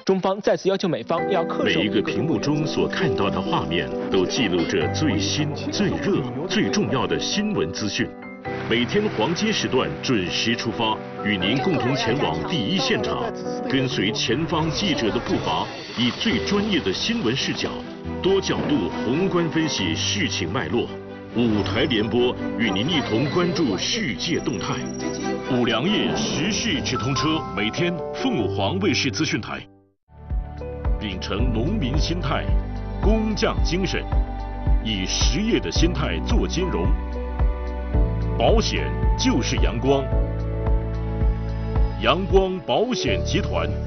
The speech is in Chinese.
中方再次要求美方要恪守每一个屏幕中所看到的画面，都记录着最新、最热、最重要的新闻资讯。每天黄金时段准时出发，与您共同前往第一现场，跟随前方记者的步伐，以最专业的新闻视角，多角度宏观分析事情脉络。5台联播与您一同关注世界动态。5粮液时事直通车，每天凤凰卫视资讯台。秉承农民心态，工匠精神，以实业的心态做金融。保险就是阳光，阳光保险集团。